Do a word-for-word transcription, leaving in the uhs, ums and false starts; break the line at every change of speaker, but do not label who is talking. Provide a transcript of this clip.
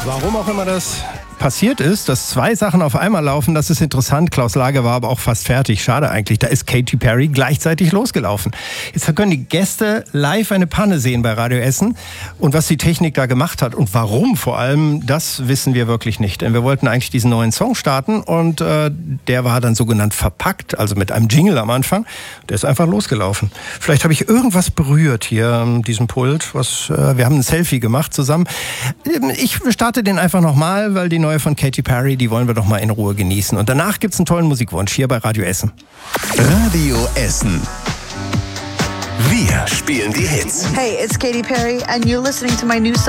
Warum auch immer das passiert ist, dass zwei Sachen auf einmal laufen, das ist interessant. Klaus Lage war aber auch fast fertig. Schade eigentlich, da ist Katy Perry gleichzeitig losgelaufen. Jetzt können die Gäste live eine Panne sehen bei Radio Essen. Und was die Technik da gemacht hat und warum vor allem, das wissen wir wirklich nicht. Denn wir wollten eigentlich diesen neuen Song starten und äh, der war dann sogenannt verpackt, also mit einem Jingle am Anfang. Der ist einfach losgelaufen. Vielleicht habe ich irgendwas berührt hier an diesem Pult. Was, äh, wir haben ein Selfie gemacht zusammen. Ich starte den einfach nochmal, weil die neue von Katy Perry, die wollen wir doch mal in Ruhe genießen. Und danach gibt's einen tollen Musikwunsch hier bei Radio Essen.
Radio Essen. Wir spielen die Hits.
Hey, it's Katy Perry and you're listening to my new song.